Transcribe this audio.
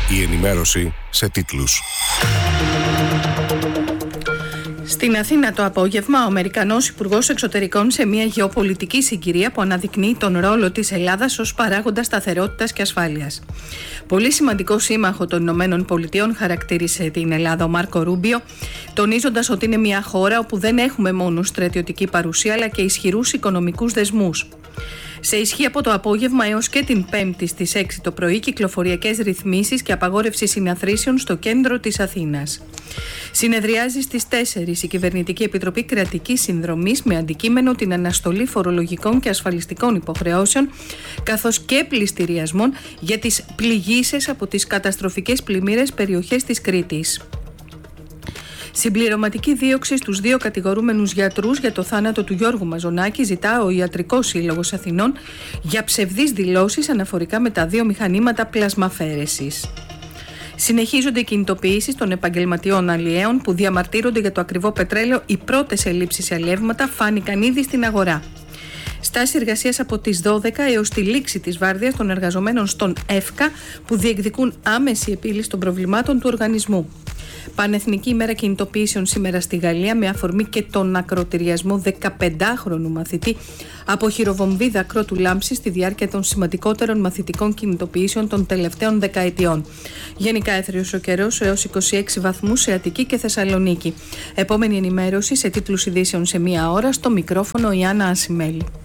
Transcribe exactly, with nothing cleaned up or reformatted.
Η ενημέρωση σε τίτλους. Στην Αθήνα το απόγευμα, ο Αμερικανός Υπουργός Εξωτερικών σε μια γεωπολιτική συγκυρία που αναδεικνύει τον ρόλο της Ελλάδας ως παράγοντα σταθερότητας και ασφάλειας. Πολύ σημαντικό σύμμαχο των Ηνωμένων Πολιτειών χαρακτήρισε την Ελλάδα ο Μάρκο Ρούμπιο, τονίζοντας ότι είναι μια χώρα όπου δεν έχουμε μόνο στρατιωτική παρουσία αλλά και ισχυρούς οικονομικούς δεσμούς. Σε ισχύ από το απόγευμα έως και την Πέμπτη στις έξι το πρωί κυκλοφοριακές ρυθμίσεις και απαγόρευση συναθρήσεων στο κέντρο της Αθήνας. Συνεδριάζει στις τέσσερις η Κυβερνητική Επιτροπή Κρατικής Συνδρομής με αντικείμενο την αναστολή φορολογικών και ασφαλιστικών υποχρεώσεων καθώς και πληστηριασμών για τις πληγείσες από τις καταστροφικές πλημμύρες περιοχές της Κρήτης. Συμπληρωματική δίωξη στους δύο κατηγορούμενους γιατρούς για το θάνατο του Γιώργου Μαζονάκη ζητά ο Ιατρικός Σύλλογος Αθηνών για ψευδείς δηλώσεις αναφορικά με τα δύο μηχανήματα πλασμαφαίρεσης. Συνεχίζονται οι κινητοποιήσεις των επαγγελματιών αλλιέων που διαμαρτύρονται για το ακριβό πετρέλαιο. Οι πρώτες ελλείψεις σε αλλιεύματα φάνηκαν ήδη στην αγορά. Στάση εργασίας από τις δώδεκα έως τη λήξη της βάρδιας των εργαζομένων στον ΕΦΚΑ που διεκδικούν άμεση επίλυση των προβλημάτων του οργανισμού. Πανεθνική ημέρα κινητοποιήσεων σήμερα στη Γαλλία με αφορμή και τον ακροτηριασμό δεκαπεντάχρονου μαθητή από χειροβομβίδα κρότου λάμψη στη διάρκεια των σημαντικότερων μαθητικών κινητοποιήσεων των τελευταίων δεκαετιών. Γενικά έθριος ο καιρός έως είκοσι έξι βαθμούς σε Αττική και Θεσσαλονίκη. Επόμενη ενημέρωση σε τίτλους ειδήσεων σε μία ώρα, στο μικρόφωνο η Άννα Ασημέλη.